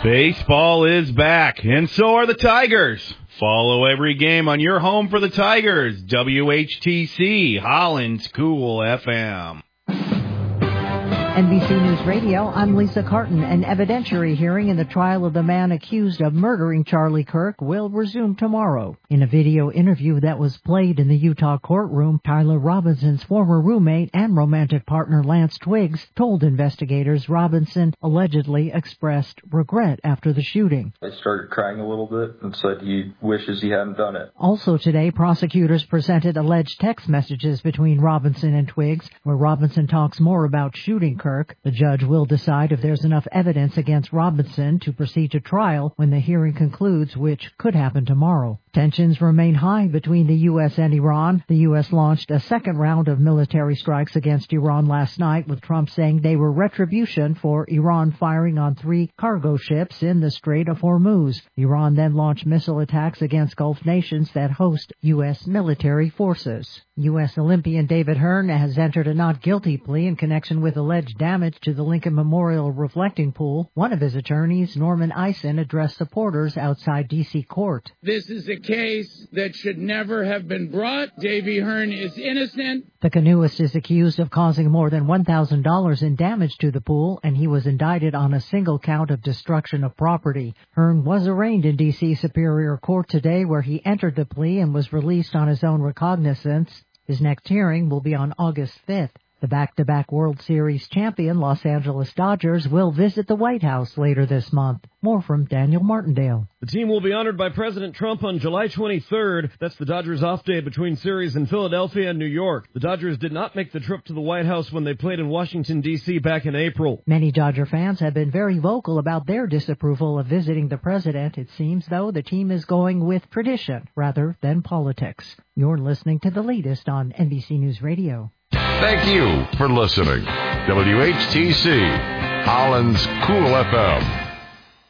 Baseball is back, and so are the Tigers. Follow every game on your home for the Tigers. WHTC, Holland's Cool FM. NBC News Radio, I'm Lisa Carton. An evidentiary hearing in the trial of the man accused of murdering Charlie Kirk will resume tomorrow. In a video interview that was played in the Utah courtroom, Tyler Robinson's former roommate and romantic partner Lance Twiggs told investigators Robinson allegedly expressed regret after the shooting. I started crying a little bit and said he wishes he hadn't done it. Also today, prosecutors presented alleged text messages between Robinson and Twiggs, where Robinson talks more about shooting Kirk. The judge will decide if there's enough evidence against Robinson to proceed to trial when the hearing concludes, which could happen tomorrow. Tensions remain high between the U.S. and Iran. The U.S. launched a second round of military strikes against Iran last night, with Trump saying they were retribution for Iran firing on 3 cargo ships in the Strait of Hormuz. Iran then launched missile attacks against Gulf nations that host U.S. military forces. U.S. Olympian David Hearn has entered a not guilty plea in connection with alleged damage to the Lincoln Memorial reflecting pool. One of his attorneys, Norman Eisen, addressed supporters outside D.C. court. This is a case that should never have been brought. Davy Hearn is innocent. The canoeist is accused of causing more than $1,000 in damage to the pool, and he was indicted on a single count of destruction of property. Hearn was arraigned in D.C. Superior Court today, where he entered the plea and was released on his own recognizance. His next hearing will be on August 5th. The back-to-back World Series champion Los Angeles Dodgers will visit the White House later this month. More from Daniel Martindale. The team will be honored by President Trump on July 23rd. That's the Dodgers' off day between series in Philadelphia and New York. The Dodgers did not make the trip to the White House when they played in Washington, D.C. back in April. Many Dodger fans have been very vocal about their disapproval of visiting the president. It seems, though, the team is going with tradition rather than politics. You're listening to the latest on NBC News Radio. Thank you for listening. WHTC, Holland's Cool FM.